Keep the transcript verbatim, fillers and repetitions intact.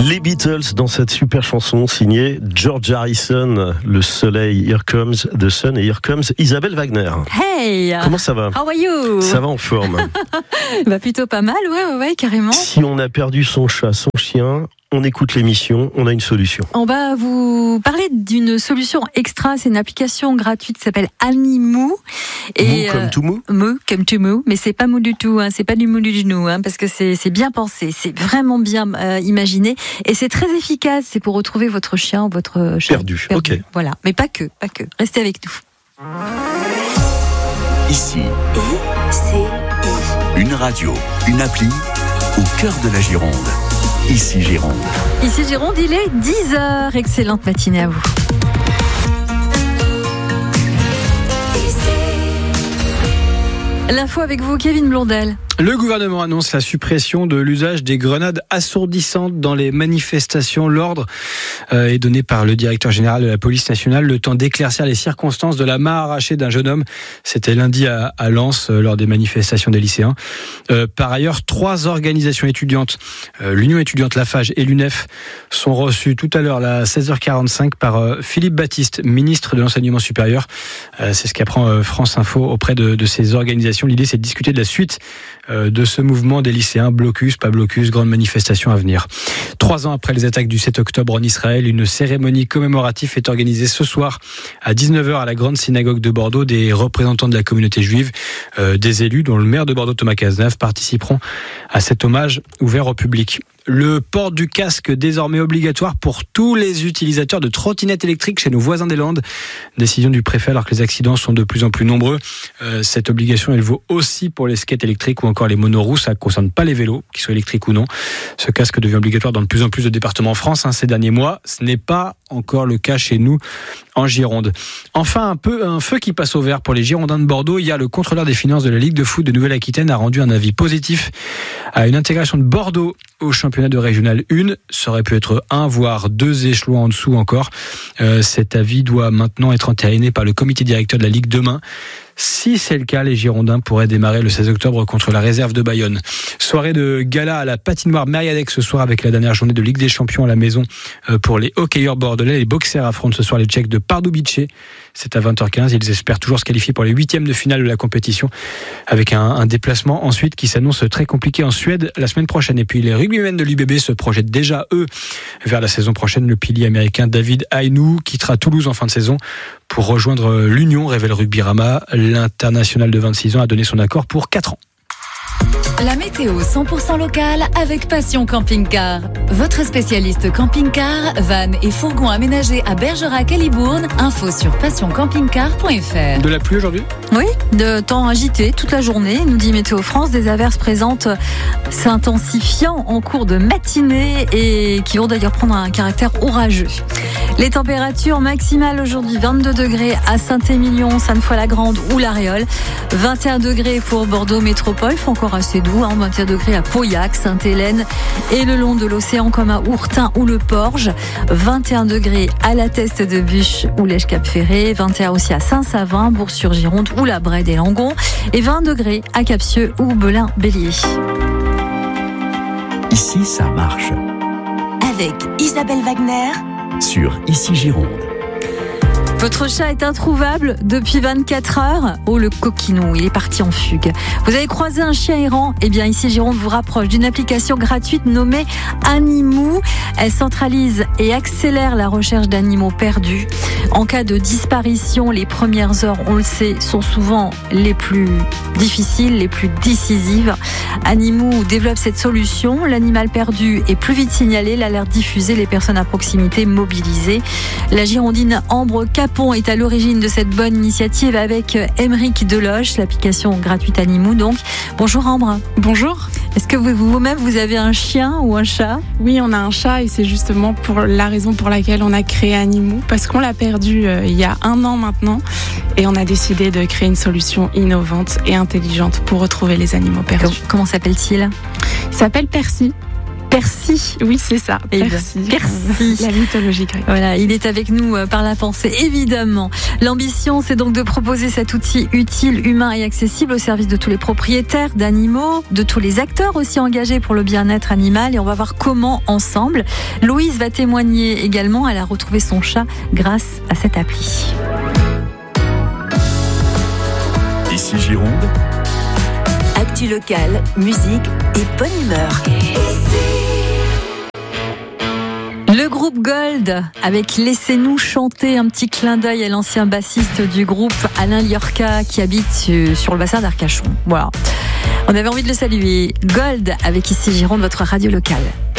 Les Beatles dans cette super chanson signée George Harrison, Le Soleil, Here Comes the Sun, et Here Comes Isabelle Wagner. Hey! Comment ça va? How are you? Ça va en forme. Bah plutôt pas mal, ouais, ouais, ouais, carrément. Si on a perdu son chat, son chien, on écoute l'émission, on a une solution. On va vous parler d'une solution extra, c'est une application gratuite qui s'appelle Animou. Et mou comme tout mou. Mou comme tout mou, mais c'est pas mou du tout, hein, c'est pas du mou du genou, hein, parce que c'est, c'est bien pensé, c'est vraiment bien euh, imaginé, et c'est très efficace, c'est pour retrouver votre chien ou votre chat perdu. perdu. Ok. Voilà, mais pas que, pas que. Restez avec nous. Ici, I C I. une radio, une appli au cœur de la Gironde. Ici Gironde. Ici Gironde, il est dix heures. Excellente matinée à vous. L'info avec vous, Kevin Blondel. Le gouvernement annonce la suppression de l'usage des grenades assourdissantes dans les manifestations. L'ordre euh, est donné par le directeur général de la police nationale, le temps d'éclaircir les circonstances de la main arrachée d'un jeune homme. C'était lundi à, à Lens, euh, lors des manifestations des lycéens. Euh, par ailleurs, trois organisations étudiantes, euh, l'Union étudiante Lafarge et l'U N E F, sont reçues tout à l'heure à seize heures quarante-cinq par euh, Philippe Baptiste, ministre de l'Enseignement supérieur. Euh, c'est ce qu'apprend euh, France Info auprès de, de ces organisations. L'idée, c'est de discuter de la suite de ce mouvement des lycéens, blocus, pas blocus, grande manifestation à venir. Trois ans après les attaques du sept octobre en Israël, une cérémonie commémorative est organisée ce soir à dix-neuf heures à la grande synagogue de Bordeaux. Des représentants de la communauté juive, euh, des élus, dont le maire de Bordeaux, Thomas Cazenave, participeront à cet hommage ouvert au public. Le port du casque désormais obligatoire pour tous les utilisateurs de trottinettes électriques chez nos voisins des Landes. Décision du préfet alors que les accidents sont de plus en plus nombreux. Euh, cette obligation, elle vaut aussi pour les skates électriques ou encore les monoroues. Ça ne concerne pas les vélos, qu'ils soient électriques ou non. Ce casque devient obligatoire dans de plus en plus de départements en France hein, ces derniers mois. Ce n'est pas encore le cas chez nous en Gironde. Enfin, un peu un feu qui passe au vert pour les Girondins de Bordeaux. Hier, le contrôleur des finances de la Ligue de foot de Nouvelle-Aquitaine a rendu un avis positif à une intégration de Bordeaux au championnat de Régional un. Ça aurait pu être un, voire deux échelons en dessous encore. Euh, cet avis doit maintenant être entériné par le comité directeur de la Ligue demain. Si c'est le cas, les Girondins pourraient démarrer le seize octobre contre la réserve de Bayonne. Soirée de gala à la patinoire Mériadec ce soir avec la dernière journée de Ligue des Champions à la maison pour les hockeyeurs bordelais. Les boxers affrontent ce soir les Tchèques de Pardubice. C'est à vingt heures quinze. Ils espèrent toujours se qualifier pour les huitièmes de finale de la compétition avec un, un déplacement ensuite qui s'annonce très compliqué en Suède la semaine prochaine. Et puis les rugbymen de l'U B B se projettent déjà, eux, vers la saison prochaine. Le pilier américain David Ainou quittera Toulouse en fin de saison pour rejoindre l'Union, révèle Rugby-Rama. L'international de vingt-six ans a donné son accord pour quatre ans. La météo cent pour cent locale avec Passion Camping-Car. Votre spécialiste camping-car, van et fourgon aménagés à Bergerac et Libourne. Info sur passion camping car point f r. De la pluie aujourd'hui ? Oui, de temps agité toute la journée, nous dit Météo France. Des averses présentes s'intensifiant en cours de matinée et qui vont d'ailleurs prendre un caractère orageux. Les températures maximales aujourd'hui, vingt-deux degrés à Saint-Émilion, Sainte-Foy-la-Grande ou l'Aréole. vingt et un degrés pour Bordeaux Métropole, fait encore assez doux, hein, vingt et un degrés à Pauillac, Sainte-Hélène et le long de l'océan comme à Ourtin ou le Porge. vingt et un degrés à la Teste de Buche ou l'Èche-Cap-Ferré, vingt et un aussi à Saint-Savin, Bourg-sur-Gironde ou la Brède et Langon, et vingt degrés à Capcieux ou Belin-Bélier. Ici, ça marche. Avec Isabelle Wagner sur Ici Gironde. Votre chat est introuvable depuis vingt-quatre heures. Oh, le coquinou, il est parti en fugue. Vous avez croisé un chien errant? Eh bien, ici, Gironde vous rapproche d'une application gratuite nommée Animou. Elle centralise et accélère la recherche d'animaux perdus. En cas de disparition, les premières heures, on le sait, sont souvent les plus difficiles, les plus décisives. Animou développe cette solution. L'animal perdu est plus vite signalé, l'alerte diffusée, les personnes à proximité mobilisées. La Girondine Ambre Capon est à l'origine de cette bonne initiative avec Émeric Deloche, l'application gratuite Animou donc. Bonjour Ambre. Bonjour. Est-ce que vous, vous-même vous avez un chien ou un chat? Oui, on a un chat et c'est justement pour la raison pour laquelle on a créé Animou, parce qu'on l'a perdu euh, il y a un an maintenant et on a décidé de créer une solution innovante et intelligente pour retrouver les animaux perdus. Comment s'appelle-t-il? Il s'appelle Percy. Percy, oui c'est ça. Et Percy. Percy. La mythologie grecque. Voilà, il est avec nous par la pensée, évidemment. L'ambition, c'est donc de proposer cet outil utile, humain et accessible au service de tous les propriétaires d'animaux, de tous les acteurs aussi engagés pour le bien-être animal. Et on va voir comment ensemble. Louise va témoigner également. Elle a retrouvé son chat grâce à cette appli. Ici Gironde. Actu locale, musique et bonne humeur. Le groupe Gold, avec Laissez-nous chanter, un petit clin d'œil à l'ancien bassiste du groupe, Alain Liorca, qui habite sur le bassin d'Arcachon. Voilà. On avait envie de le saluer. Gold, avec Ici Gironde, votre radio locale.